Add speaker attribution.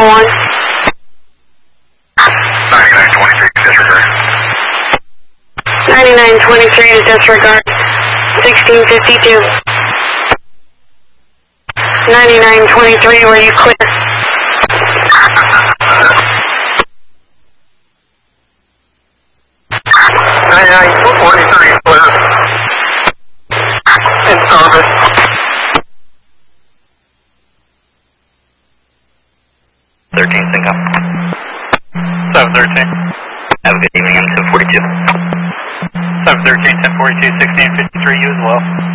Speaker 1: 1.
Speaker 2: 9923 disregard.
Speaker 1: 9923 to disregard. 1652. 9923, were you clear?
Speaker 2: 9923 clear. In service. Sync up.
Speaker 3: 713.
Speaker 2: Have a good evening, I'm 1042.
Speaker 3: 713, 1042, 1653, you as well.